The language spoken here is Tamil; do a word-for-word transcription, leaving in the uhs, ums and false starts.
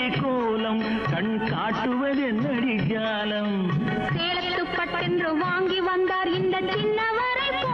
கோலம் கண் காட்டுவது நடிஜாலம் சேலத்து பட்டென்று வாங்கி வந்தார் இந்த சின்னவரை